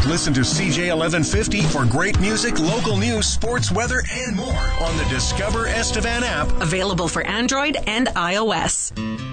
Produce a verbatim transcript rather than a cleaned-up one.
Listen to C J eleven fifty for great music, local news, sports, weather, and more on the Discover Estevan app. Available for Android and iOS.